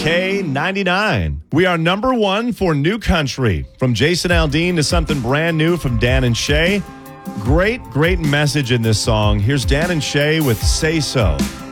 K99. We are number one for New Country. From Jason Aldean to something brand new from Dan and Shay. Great message in this song. Here's Dan and Shay with Say So.